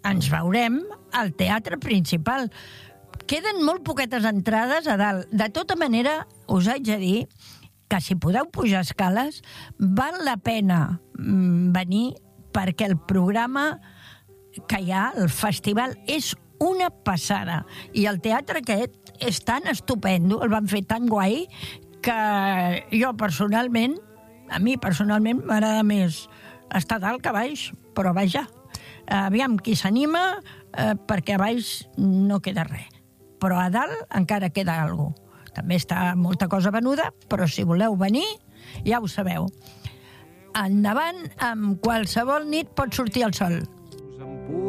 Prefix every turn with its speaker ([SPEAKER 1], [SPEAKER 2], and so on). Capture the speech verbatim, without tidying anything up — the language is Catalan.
[SPEAKER 1] ens veurem al Teatre Principal. Queden molt poquetes entrades a dalt. De tota manera, us haig de dir que si podeu pujar escales, val la pena venir perquè el programa que hi ha, el festival, és una passada. I el teatre aquest és tan estupendo, el van fer tan guai, que jo personalment, a mi personalment m'agrada més estar dalt que a baix, però vaja, aviam qui s'anima, eh, perquè a baix no queda res. Però a dalt encara queda alguna cosa. També està molta cosa venuda, però si voleu venir, ja ho sabeu. Endavant, amb qualsevol nit pot sortir el sol.